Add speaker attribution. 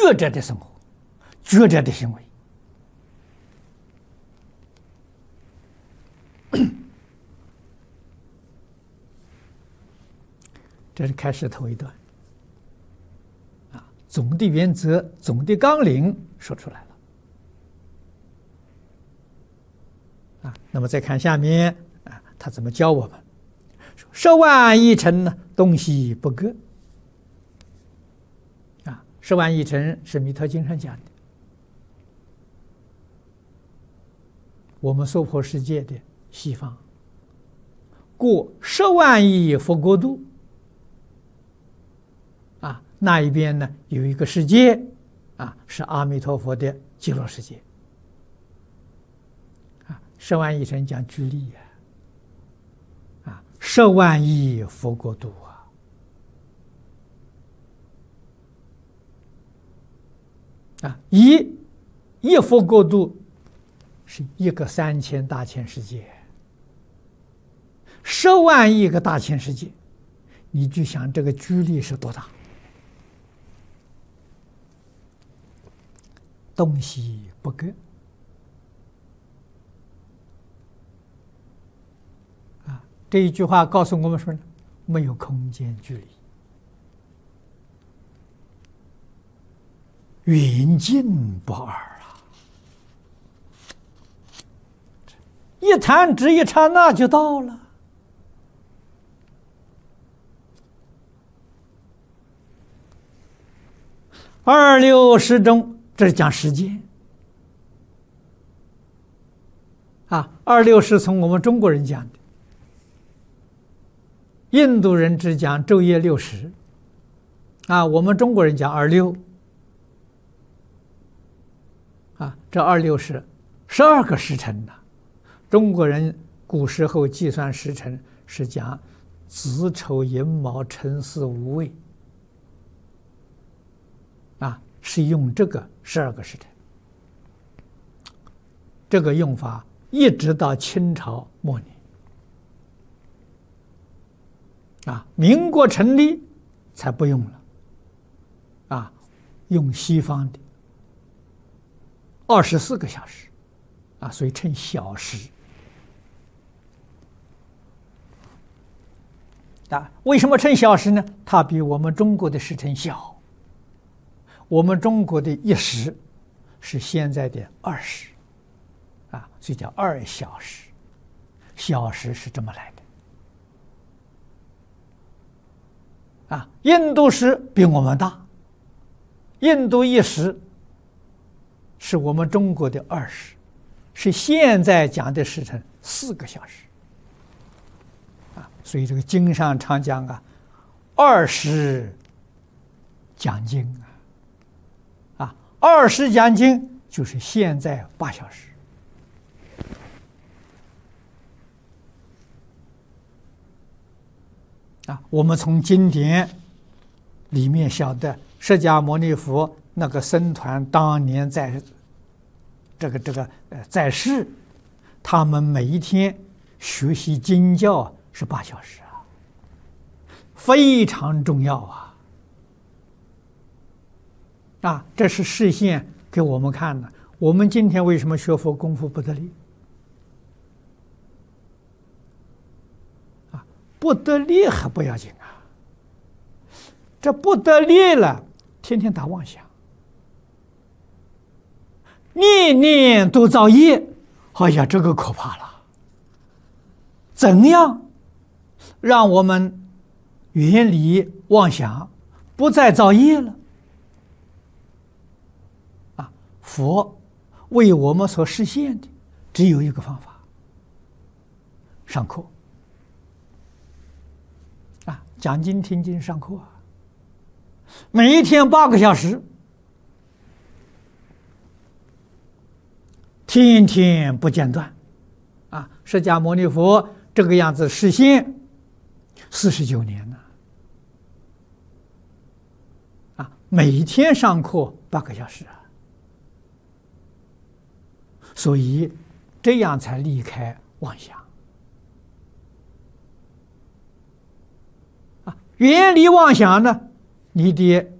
Speaker 1: 觉者的生活，觉者的行为。这是开始头一段啊，总的原则、总的纲领说出来了啊。那么再看下面啊，他怎么教我们？说十万亿尘呢，东西不各啊。十万亿尘是弥陀经上讲的，我们娑婆世界的西方，过10万亿佛国度。啊，那一边呢有一个世界，啊，是阿弥陀佛的极乐世界。啊，10万亿尘讲距离呀，啊，10万亿佛国度啊，啊，一佛国度是一个3000大千世界，10万亿个大千世界，你就想这个距离是多大？东西不各啊，这一句话告诉我们说呢，没有空间距离，远近不二啊！一弹指一刹那就到了。26中。这是讲时间啊，26是从我们中国人讲的，印度人只讲昼夜60啊，我们中国人讲26啊，这26是12个时辰呐。中国人古时候计算时辰是讲子丑寅卯辰巳午未啊。是用这个12个时辰，这个用法一直到清朝末年啊，民国成立才不用了啊，用西方的24个小时啊，所以称小时啊。为什么称小时呢？它比我们中国的时辰小。我们中国的1时是现在的2时啊，所以叫2小时。小时是这么来的啊。印度时比我们大，印度1时是我们中国的2时，是现在讲的时辰4个小时啊。所以这个经上常讲啊，2时讲经啊，2时讲经就是现在8小时啊。我们从经典里面晓得，释迦牟尼佛那个僧团当年在在世，他们每一天学习经教是8小时啊，非常重要啊。啊，这是示现给我们看的。我们今天为什么学佛功夫不得力？啊，不得力还不要紧啊，这不得力了，天天打妄想，念念都造业，哎呀，这个可怕了。怎样让我们远离妄想，不再造业了？佛为我们所实现的只有一个方法：上课啊，讲经听经上课啊，每一天8个小时，天天不间断啊。释迦牟尼佛这个样子实现49年了啊，每天上课8个小时啊。所以这样才离开妄想啊！远离妄想呢，你的